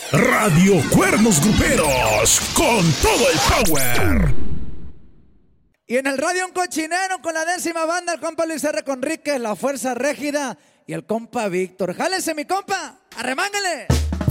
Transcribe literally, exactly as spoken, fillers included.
Radio Cuernos Gruperos, con todo el power. Y en el radio un cochinero con la décima banda, el compa Luis R. Conríquez, la Fuerza Régida y el compa Víctor. ¡Jálese, mi compa! ¡Arremángale!